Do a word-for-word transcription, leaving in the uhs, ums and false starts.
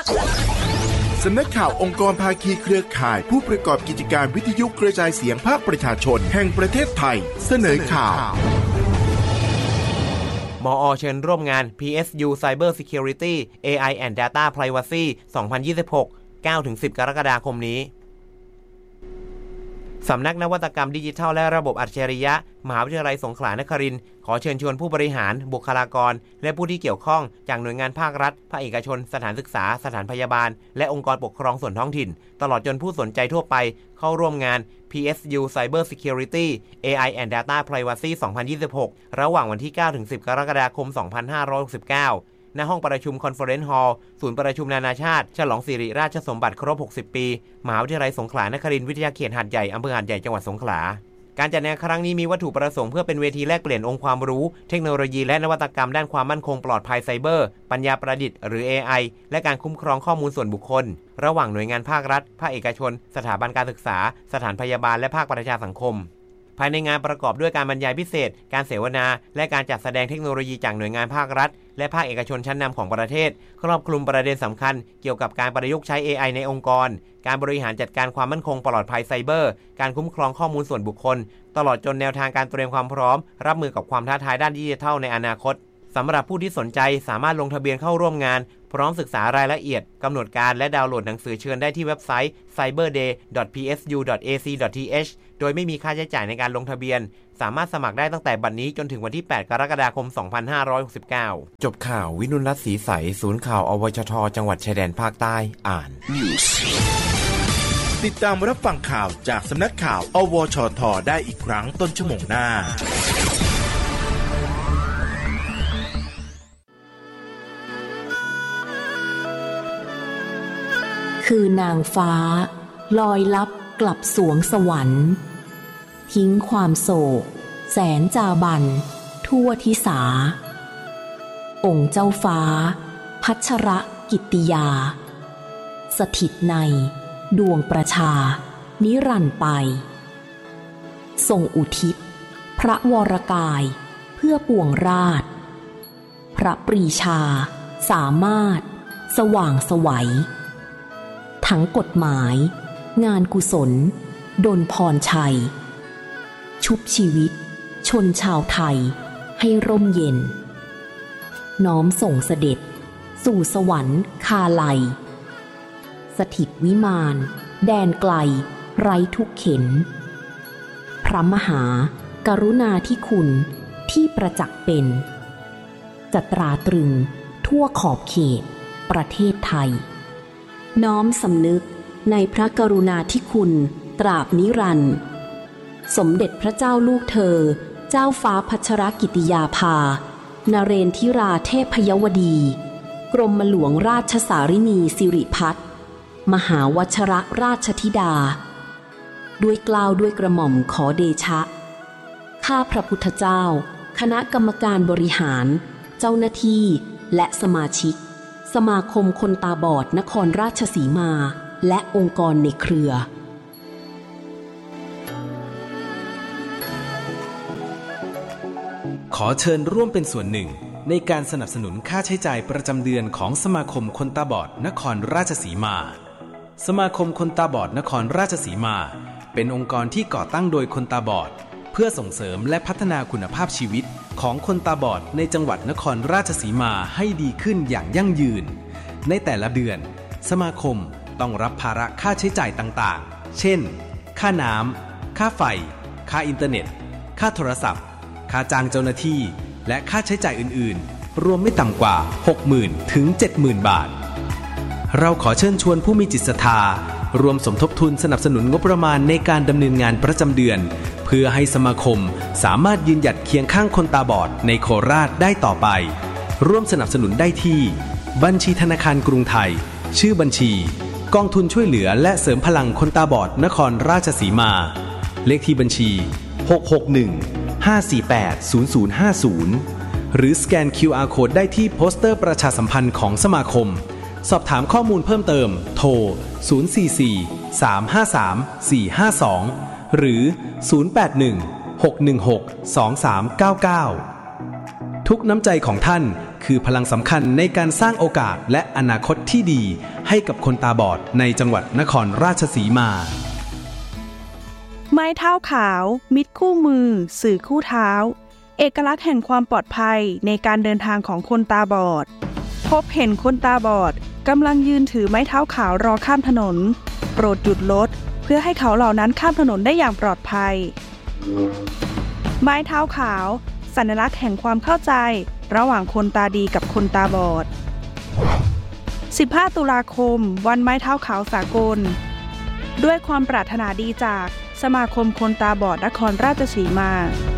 สำนักข่าวองค์กรภาคีเครือข่ายผู้ประกอบกิจการวิทยุกระจายเสียงภาคประชาชนแห่งประเทศไทยเสนอข่าวมอ.เชิญร่วมงาน พี เอส ยู Cyber Security เอ ไอ and Data Privacy สองพันยี่สิบหก เก้าถึงสิบ กรกฎาคมนี้สำนักนวัตกรรมดิจิทัลและระบบอัจฉริยะมหาวิทยาลัยสงขลานครินทร์ขอเชิญชวนผู้บริหารบุคลากรและผู้ที่เกี่ยวข้องจากหน่วยงานภาครัฐภาคเอกชนสถานศึกษาสถานพยาบาลและองค์กรปกครองส่วนท้องถิ่นตลอดจนผู้สนใจทั่วไปเข้าร่วมงาน พี เอส ยู Cyber Security เอ ไอ and Data Privacy สองพันยี่สิบหกระหว่างวันที่ เก้าถึงสิบ กรกฎาคม สองพันห้าร้อยหกสิบเก้าณห้องประชุมคอนเฟอเรนซ์ฮอลล์ศูนย์ประชุมนานาชาติฉลองสิริราชสมบัติครบหกสิบปีมหาวิทยาลัยสงขลานครินทร์วิทยาเขตหาดใหญ่อำเภอหาดใหญ่จังหวัดสงขลาการจัดงานครั้งนี้มีวัตถุประสงค์เพื่อเป็นเวทีแลกเปลี่ยนองค์ความรู้เทคโนโลยีและนวัตกรรมด้านความมั่นคงปลอดภัยไซเบอร์ปัญญาประดิษฐ์หรือ เอ ไอ และการคุ้มครองข้อมูลส่วนบุคคลระหว่างหน่วยงานภาครัฐภาคเอกชนสถาบันการศึกษาสถานพยาบาลและภาคประชาสังคมภายในงานประกอบด้วยการบรรยายพิเศษการเสวนาและการจัดแสดงเทคโนโลยีจากหน่วยงานภาครัฐและภาคเอกชนชั้นนำของประเทศครอบคลุมประเด็นสำคัญเกี่ยวกับการประยุกต์ใช้ เอ ไอ ในองค์กรการบริหารจัดการความมั่นคงปลอดภัยไซเบอร์การคุ้มครองข้อมูลส่วนบุคคลตลอดจนแนวทางการเตรียมความพร้อมรับมือกับความท้าทายด้านดิจิทัลในอนาคตสำหรับผู้ที่สนใจสามารถลงทะเบียนเข้าร่วมงานพร้อมศึกษารายละเอียดกำหนดการและดาวน์โหลดหนังสือเชิญได้ที่เว็บไซต์ ไซเบอร์เดย์ ดอท พี เอส ยู ดอท เอ ซี ดอท ที เอช โดยไม่มีค่าใช้จ่ายในการลงทะเบียนสามารถสมัครได้ตั้งแต่บัดนี้จนถึงวันที่ แปด กรกฎาคม สองพันห้าร้อยหกสิบเก้าจบข่าววินุรัตน์ศรีใสศูนย์ข่าวอวชทจังหวัดชายแดนภาคใต้อ่าน News ติดตามรับฟังข่าวจากสำนักข่าวอวชทได้อีกครั้งต้นชั่วโมงหน้าคือนางฟ้าลอยลับกลับสวงสวรรค์ทิ้งความโศกแสนจาบันทั่วทิสาองค์เจ้าฟ้าพัชรกิตติยาสถิตในดวงประชานิรันดร์ไปทรงอุทิศพระวรกายเพื่อปวงราชพระปรีชาสามารถสว่างไสวทั้งกฎหมายงานกุศลดลพรชัยชุบชีวิตชนชาวไทยให้ร่มเย็นน้อมส่งเสด็จสู่สวรรค์คาลัยสถิตวิมานแดนไกลไร้ทุกเข็ญพระมหากรุณาธิคุณที่ประจักษ์เป็นจะตราตรึงทั่วขอบเขตประเทศไทยน้อมสำนึกในพระกรุณาธิคุณตราบนิรันดร์สมเด็จพระเจ้าลูกเธอเจ้าฟ้าพัชรกิติยาภานเรนทิราเทพยวดีกรมหลวงราชสารินีสิริพัฒน์มหาวชรราชธิดาด้วยเกล้าด้วยกระหม่อมขอเดชะข้าพระพุทธเจ้าคณะกรรมการบริหารเจ้าหน้าที่และสมาชิกสมาคมคนตาบอดนครราชสีมาและองค์กรในเครือขอเชิญร่วมเป็นส่วนหนึ่งในการสนับสนุนค่าใช้จ่ายประจำเดือนของสมาคมคนตาบอดนครราชสีมาสมาคมคนตาบอดนครราชสีมาเป็นองค์กรที่ก่อตั้งโดยคนตาบอดเพื่อส่งเสริมและพัฒนาคุณภาพชีวิตของคนตาบอดในจังหวัดนครราชสีมาให้ดีขึ้นอย่างยั่งยืนในแต่ละเดือนสมาคมต้องรับภาระค่าใช้จ่ายต่างๆเช่นค่าน้ำค่าไฟค่าอินเทอร์เน็ตค่าโทรศัพท์ค่าจ้างเจ้าหน้าที่และค่าใช้จ่ายอื่นๆรวมไม่ต่ำกว่า หกหมื่น ถึง เจ็ดหมื่น บาทเราขอเชิญชวนผู้มีจิตศรัทธารวมสมทบทุนสนับสนุนงบประมาณในการดำเนินงานประจำเดือนเพื่อให้สมาคมสามารถยืนหยัดเคียงข้างคนตาบอดในโคราชได้ต่อไปร่วมสนับสนุนได้ที่บัญชีธนาคารกรุงไทยชื่อบัญชีกองทุนช่วยเหลือและเสริมพลังคนตาบอดนครราชสีมาเลขที่บัญชีหก หก หนึ่ง ห้า สี่ แปด ศูนย์ ศูนย์ ห้า ศูนย์หรือสแกน คิว อาร์ Code ได้ที่โปสเตอร์ประชาสัมพันธ์ของสมาคมสอบถามข้อมูลเพิ่มเติมโทรศูนย์ สี่ สี่ สาม ห้า สาม สี่ ห้า สองหรือศูนย์ แปด หนึ่ง หก หนึ่ง หก สอง สาม เก้า เก้าทุกน้ำใจของท่านคือคือพลังสำคัญในการสร้างโอกาสและอนาคตที่ดีให้กับคนตาบอดในจังหวัดนครราชสีมาไม้เท้าขาวมิตรคู่มือสื่อคู่เท้าเอกลักษณ์แห่งความปลอดภัยในการเดินทางของคนตาบอดพบเห็นคนตาบอดกำลังยืนถือไม้เท้าขาวรอข้ามถนนโปรดหยุดรถเพื่อให้เขาเหล่านั้นข้ามถนนได้อย่างปลอดภัยไม้เท้าขาวสัญลักษณ์แห่งความเข้าใจระหว่างคนตาดีกับคนตาบอดสิบห้าตุลาคมวันไม้เท้าขาวสากลด้วยความปรารถนาดีจากสมาคมคนตาบอดนครราชสีมา